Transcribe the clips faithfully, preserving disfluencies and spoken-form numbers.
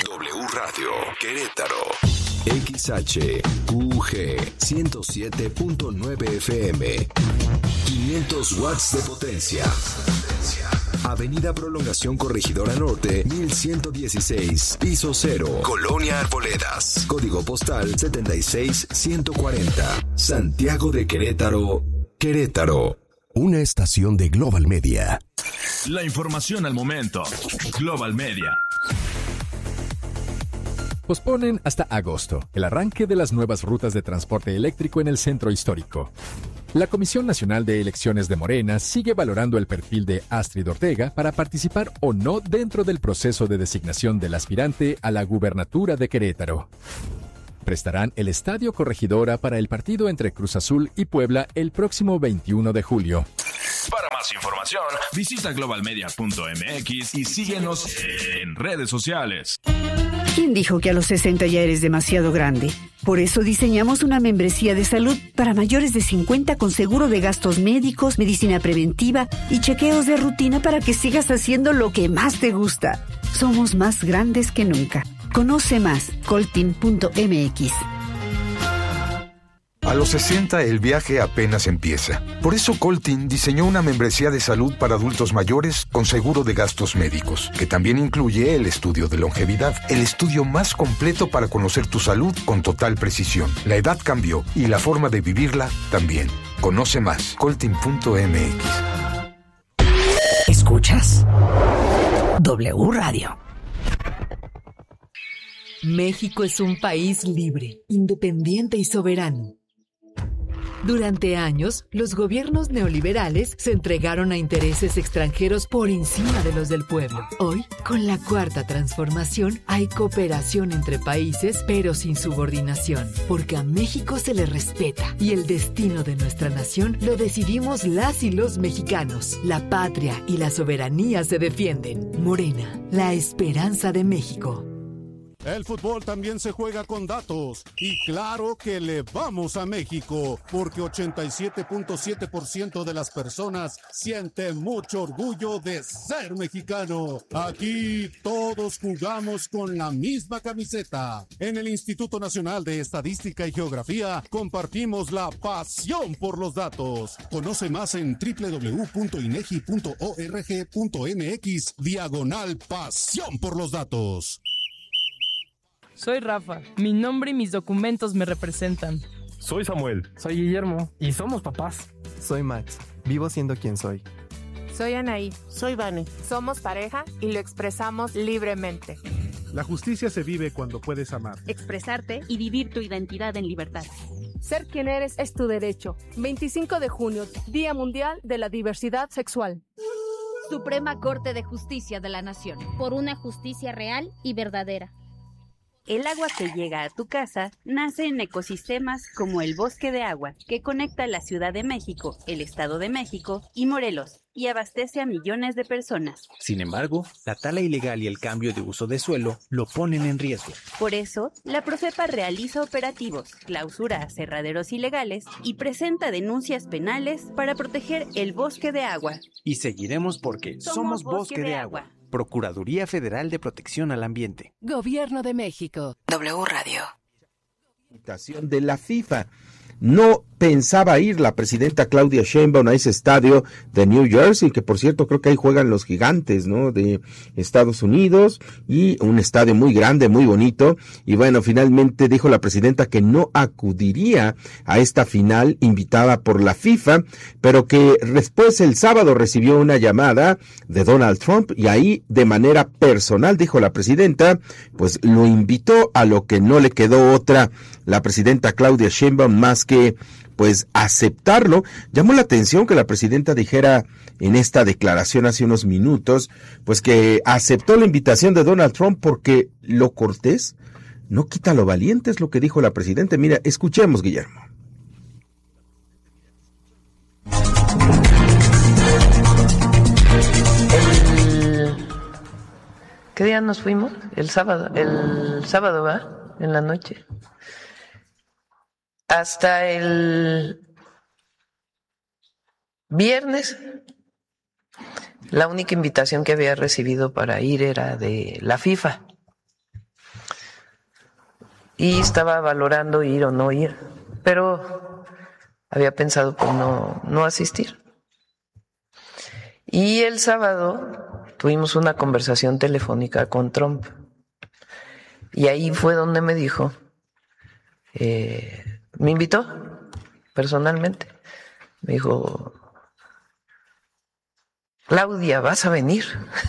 W Radio Querétaro. X H U G ciento siete punto nueve F M. quinientos watts de potencia. Avenida Prolongación Corregidora Norte, mil ciento dieciséis, piso cero, Colonia Arboledas. Código postal setenta y seis ciento cuarenta. Santiago de Querétaro, Querétaro. Una estación de Global Media. La información al momento. Global Media. Posponen hasta agosto el arranque de las nuevas rutas de transporte eléctrico en el centro histórico. La Comisión Nacional de Elecciones de Morena sigue valorando el perfil de Astrid Ortega para participar o no dentro del proceso de designación del aspirante a la gubernatura de Querétaro. Prestarán el Estadio Corregidora para el partido entre Cruz Azul y Puebla el próximo veintiuno de julio. Para más información, visita global media punto m x y síguenos en redes sociales. ¿Quién dijo que a los sesenta ya eres demasiado grande? Por eso diseñamos una membresía de salud para mayores de cincuenta con seguro de gastos médicos, medicina preventiva y chequeos de rutina para que sigas haciendo lo que más te gusta. Somos más grandes que nunca. Conoce más, coltin punto m x. A los sesenta el viaje apenas empieza. Por eso Coltin diseñó una membresía de salud para adultos mayores con seguro de gastos médicos, que también incluye el estudio de longevidad, el estudio más completo para conocer tu salud con total precisión. La edad cambió y la forma de vivirla también. Conoce más, coltin punto m x. ¿Escuchas? W Radio. México es un país libre, independiente y soberano. Durante años, los gobiernos neoliberales se entregaron a intereses extranjeros por encima de los del pueblo. Hoy, con la Cuarta Transformación, hay cooperación entre países, pero sin subordinación, porque a México se le respeta y el destino de nuestra nación lo decidimos las y los mexicanos. La patria y la soberanía se defienden. Morena, la esperanza de México. El fútbol también se juega con datos y claro que le vamos a México porque ochenta y siete punto siete por ciento de las personas siente mucho orgullo de ser mexicano. Aquí todos jugamos con la misma camiseta. En el Instituto Nacional de Estadística y Geografía compartimos la pasión por los datos. Conoce más en doble u doble u doble u punto inegi punto org punto m x diagonal pasión por los datos. Soy Rafa. Mi nombre y mis documentos me representan. Soy Samuel. Soy Guillermo. Y somos papás. Soy Max. Vivo siendo quien soy. Soy Anaí. Soy Vane. Somos pareja y lo expresamos libremente. La justicia se vive cuando puedes amar, expresarte y vivir tu identidad en libertad. Ser quien eres es tu derecho. veinticinco de junio, Día Mundial de la Diversidad Sexual. Suprema Corte de Justicia de la Nación. Por una justicia real y verdadera. El agua que llega a tu casa nace en ecosistemas como el Bosque de Agua, que conecta la Ciudad de México, el Estado de México y Morelos, y abastece a millones de personas. Sin embargo, la tala ilegal y el cambio de uso de suelo lo ponen en riesgo. Por eso, la Profepa realiza operativos, clausura aserraderos ilegales y presenta denuncias penales para proteger el Bosque de Agua. Y seguiremos porque somos, somos Bosque, Bosque de, de Agua. Agua. Procuraduría Federal de Protección al Ambiente. Gobierno de México. W Radio. De la FIFA. No pensaba ir la presidenta Claudia Sheinbaum a ese estadio de New Jersey, que por cierto creo que ahí juegan los Gigantes, ¿no?, de Estados Unidos, y un estadio muy grande, muy bonito, y bueno, finalmente dijo la presidenta que no acudiría a esta final invitada por la FIFA, pero que después el sábado recibió una llamada de Donald Trump, y ahí de manera personal, dijo la presidenta, pues lo invitó, a lo que no le quedó otra la presidenta Claudia Sheinbaum más que pues aceptarlo. Llamó la atención que la presidenta dijera en esta declaración hace unos minutos, pues que aceptó la invitación de Donald Trump porque lo cortés no quita lo valiente, es lo que dijo la presidenta. Mira, escuchemos, Guillermo. El... ¿Qué día nos fuimos? El sábado, el sábado, ¿va? En la noche. Hasta el viernes, la única invitación que había recibido para ir era de la FIFA. y estaba valorando ir o no ir, pero había pensado pues no, no asistir. Y el sábado tuvimos una conversación telefónica con Trump y ahí fue donde me dijo, eh, me invitó personalmente, me dijo, Claudia, ¿vas a venir?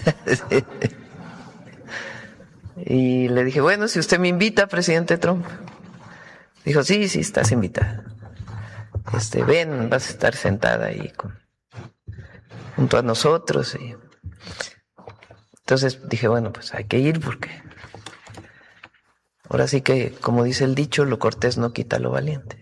Y le dije, bueno, si usted me invita, presidente Trump. Dijo, sí, sí, estás invitada. Este, ven, vas a estar sentada ahí con, junto a nosotros. Y entonces dije, bueno, pues hay que ir porque ahora sí que, como dice el dicho, lo cortés no quita lo valiente.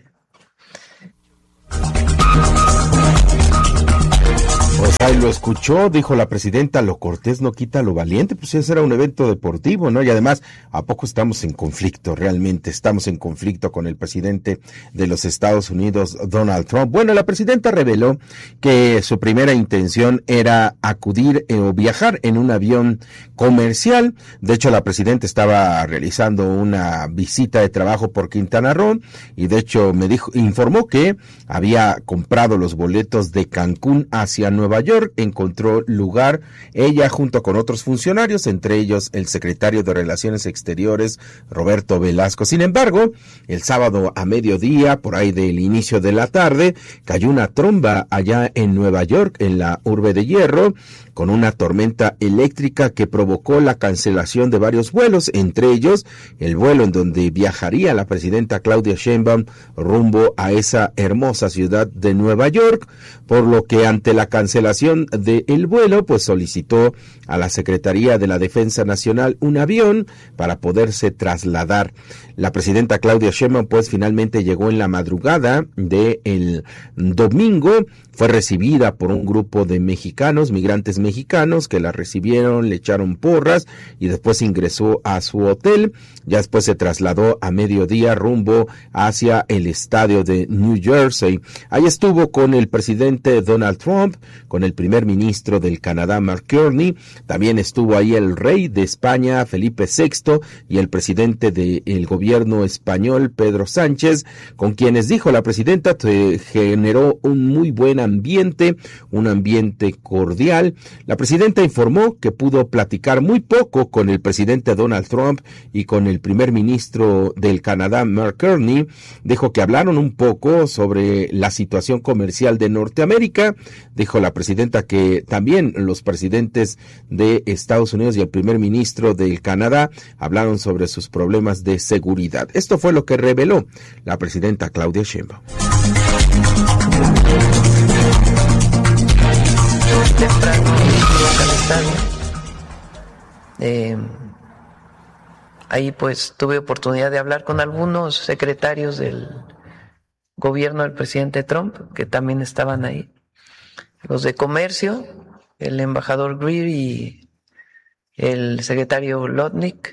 Pues ahí lo escuchó, dijo la presidenta, lo cortés no quita lo valiente, pues ese era un evento deportivo, ¿no? Y además, ¿a poco estamos en conflicto? Realmente estamos en conflicto con el presidente de los Estados Unidos, Donald Trump. Bueno, la presidenta reveló que su primera intención era acudir eh, o viajar en un avión comercial. De hecho, la presidenta estaba realizando una visita de trabajo por Quintana Roo y de hecho me dijo, informó que había comprado los boletos de Cancún hacia Nueva York, encontró lugar ella junto con otros funcionarios, entre ellos el secretario de Relaciones Exteriores, Roberto Velasco. Sin embargo, el sábado a mediodía, por ahí del inicio de la tarde, cayó una tromba allá en Nueva York, en la Urbe de Hierro, con una tormenta eléctrica que provocó la cancelación de varios vuelos, entre ellos el vuelo en donde viajaría la presidenta Claudia Sheinbaum rumbo a esa hermosa ciudad de Nueva York, por lo que ante la cancelación del vuelo, pues solicitó a la Secretaría de la Defensa Nacional un avión para poderse trasladar. La presidenta Claudia Sheinbaum pues finalmente llegó en la madrugada del domingo, fue recibida por un grupo de mexicanos, migrantes mexicanos, que la recibieron, le echaron porras y después ingresó a su hotel. Ya después se trasladó a mediodía rumbo hacia el estadio de New Jersey. Ahí estuvo con el presidente Donald Trump, con el primer ministro del Canadá, Mark Carney. También estuvo ahí el rey de España, Felipe sexto, y el presidente del gobierno español, Pedro Sánchez, con quienes dijo la presidenta se generó un muy buen ambiente, un ambiente cordial. La presidenta informó que pudo platicar muy poco con el presidente Donald Trump y con el primer ministro del Canadá, Mark Carney. Dijo que hablaron un poco sobre la situación comercial de Norteamérica. Dijo la presidenta que también los presidentes de Estados Unidos y el primer ministro del Canadá hablaron sobre sus problemas de seguridad. Esto fue lo que reveló la presidenta Claudia Sheinbaum. Temprano eh, ahí pues tuve oportunidad de hablar con algunos secretarios del gobierno del presidente Trump que también estaban ahí, los de comercio, el embajador Greer y el secretario Lotnick,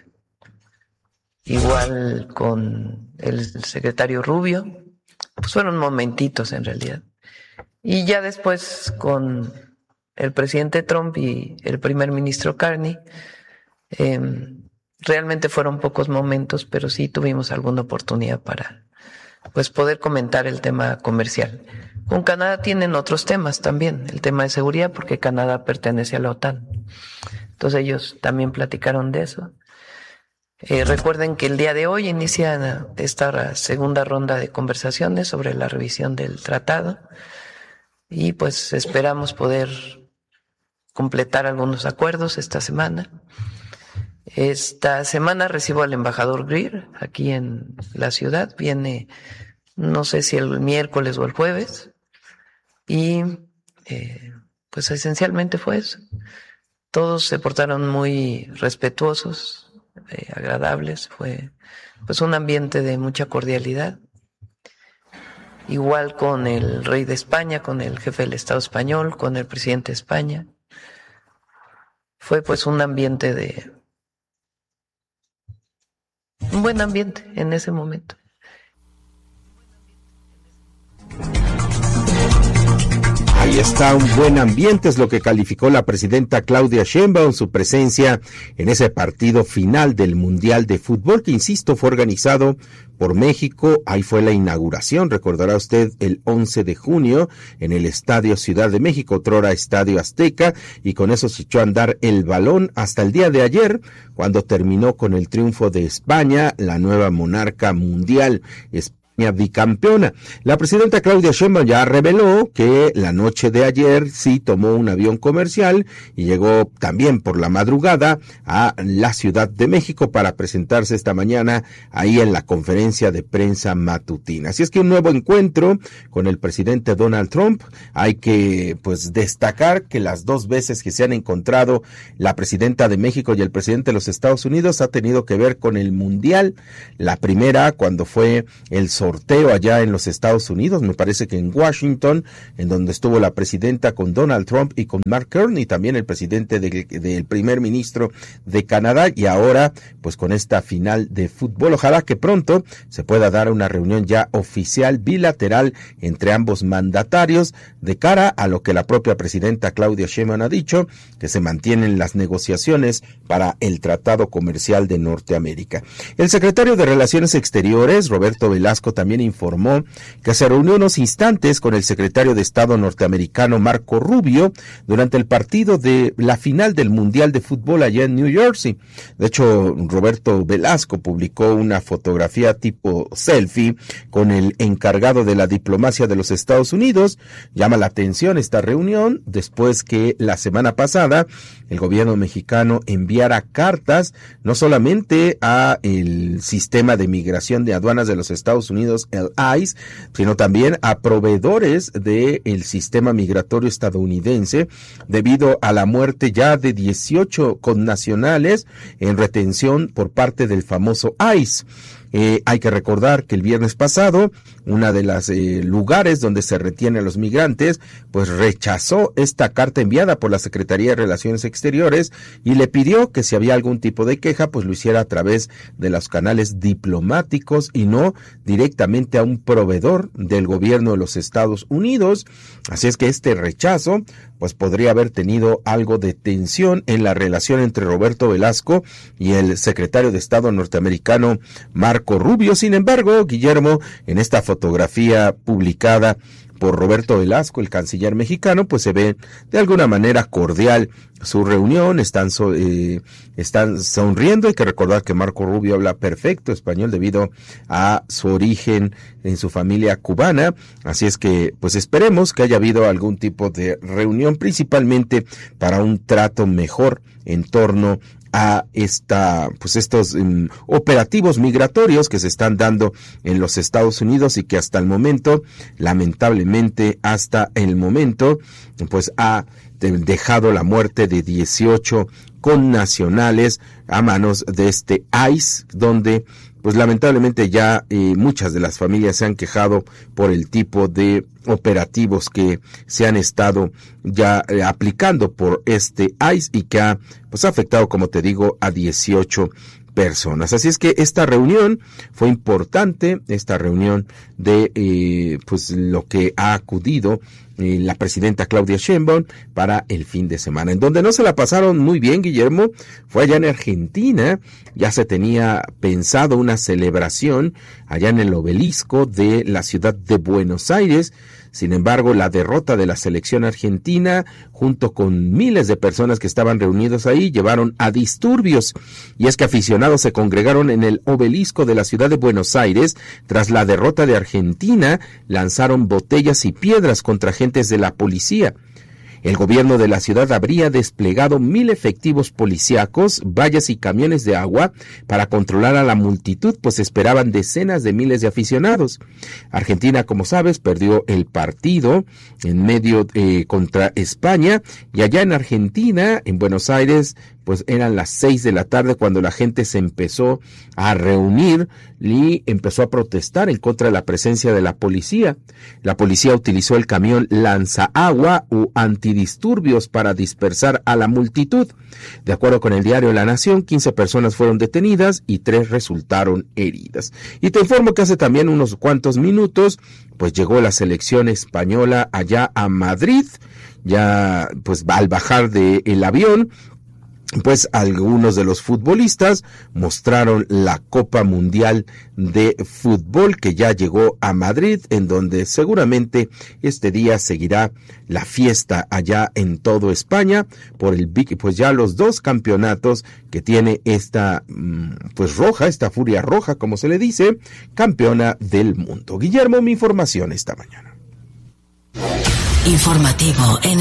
igual con el secretario Rubio, pues fueron momentitos en realidad. Y ya después con el presidente Trump y el primer ministro Carney, eh, realmente fueron pocos momentos, pero sí tuvimos alguna oportunidad para pues poder comentar el tema comercial. Con Canadá tienen otros temas también, el tema de seguridad, porque Canadá pertenece a la OTAN. Entonces ellos también platicaron de eso. Eh, recuerden que el día de hoy inicia esta segunda ronda de conversaciones sobre la revisión del tratado y pues esperamos poder completar algunos acuerdos esta semana. Esta semana recibo al embajador Greer aquí en la ciudad, viene no sé si el miércoles o el jueves y eh, pues esencialmente fue eso. Todos se portaron muy respetuosos, eh, agradables, fue pues un ambiente de mucha cordialidad. Igual con el rey de España, con el jefe del Estado español, con el presidente de España. Fue pues un ambiente de... un buen ambiente en ese momento. Ahí Ahí está, un buen ambiente, es lo que calificó la presidenta Claudia Sheinbaum, su presencia en ese partido final del Mundial de Fútbol, que insisto, fue organizado por México. Ahí fue la inauguración, recordará usted, el once de junio en el Estadio Ciudad de México, otrora Estadio Azteca, y con eso se echó a andar el balón hasta el día de ayer, cuando terminó con el triunfo de España, la nueva monarca mundial, España bicampeona. La presidenta Claudia Sheinbaum ya reveló que la noche de ayer sí tomó un avión comercial y llegó también por la madrugada a la Ciudad de México para presentarse esta mañana ahí en la conferencia de prensa matutina. Así es que un nuevo encuentro con el presidente Donald Trump. Hay que pues destacar que las dos veces que se han encontrado la presidenta de México y el presidente de los Estados Unidos ha tenido que ver con el Mundial. La primera cuando fue el sorteo allá en los Estados Unidos, me parece que en Washington, en donde estuvo la presidenta con Donald Trump y con Mark Carney, también el presidente del de, primer ministro de Canadá, y ahora pues con esta final de fútbol. Ojalá que pronto se pueda dar una reunión ya oficial bilateral entre ambos mandatarios de cara a lo que la propia presidenta Claudia Sheinbaum ha dicho, que se mantienen las negociaciones para el Tratado Comercial de Norteamérica. El secretario de Relaciones Exteriores, Roberto Velasco, también informó que se reunió unos instantes con el secretario de Estado norteamericano Marco Rubio durante el partido de la final del Mundial de Fútbol allá en New Jersey. De hecho, Roberto Velasco publicó una fotografía tipo selfie con el encargado de la diplomacia de los Estados Unidos. Llama la atención esta reunión después que la semana pasada el gobierno mexicano enviara cartas no solamente a el sistema de migración de aduanas de los Estados Unidos, el I C E, sino también a proveedores del sistema migratorio estadounidense debido a la muerte ya de dieciocho connacionales en retención por parte del famoso I C E. Eh, hay que recordar que el viernes pasado, una de las eh, lugares donde se retienen a los migrantes, pues rechazó esta carta enviada por la Secretaría de Relaciones Exteriores y le pidió que si había algún tipo de queja, pues lo hiciera a través de los canales diplomáticos y no directamente a un proveedor del gobierno de los Estados Unidos. Así es que este rechazo, pues podría haber tenido algo de tensión en la relación entre Roberto Velasco y el secretario de Estado norteamericano Marco Rubio. Sin embargo, Guillermo, en esta fotografía publicada por Roberto Velasco, el canciller mexicano, pues se ve de alguna manera cordial su reunión, están, so, eh, están sonriendo. Hay que recordar que Marco Rubio habla perfecto español debido a su origen en su familia cubana, así es que pues esperemos que haya habido algún tipo de reunión, principalmente para un trato mejor en torno a esta, pues estos um, operativos migratorios que se están dando en los Estados Unidos y que hasta el momento, lamentablemente hasta el momento, pues ha dejado la muerte de dieciocho connacionales a manos de este I C E, donde pues lamentablemente ya eh, muchas de las familias se han quejado por el tipo de operativos que se han estado ya eh, aplicando por este I C E y que ha pues afectado, como te digo, a dieciocho personas. Así es que esta reunión fue importante, esta reunión de eh, pues lo que ha acudido eh, la presidenta Claudia Sheinbaum para el fin de semana. En donde no se la pasaron muy bien, Guillermo, fue allá en Argentina. Ya se tenía pensado una celebración allá en el obelisco de la ciudad de Buenos Aires. Sin embargo, la derrota de la selección argentina, junto con miles de personas que estaban reunidos ahí, llevaron a disturbios. Y es que aficionados se congregaron en el obelisco de la ciudad de Buenos Aires. Tras la derrota de Argentina, lanzaron botellas y piedras contra agentes de la policía. El gobierno de la ciudad habría desplegado mil efectivos policíacos, vallas y camiones de agua para controlar a la multitud, pues esperaban decenas de miles de aficionados. Argentina, como sabes, perdió el partido en medio eh, contra España, y allá en Argentina, en Buenos Aires, pues eran las seis de la tarde cuando la gente se empezó a reunir y empezó a protestar en contra de la presencia de la policía. La policía utilizó el camión lanzaagua u antidisturbios para dispersar a la multitud. De acuerdo con el diario La Nación, quince personas fueron detenidas y tres resultaron heridas. Y te informo que hace también unos cuantos minutos, pues llegó la selección española allá a Madrid. Ya, pues al bajar del avión, pues algunos de los futbolistas mostraron la Copa Mundial de Fútbol que ya llegó a Madrid, en donde seguramente este día seguirá la fiesta allá en todo España por el pues ya los dos campeonatos que tiene esta pues roja, esta furia roja como se le dice, campeona del mundo. Guillermo, mi información esta mañana. Informativo en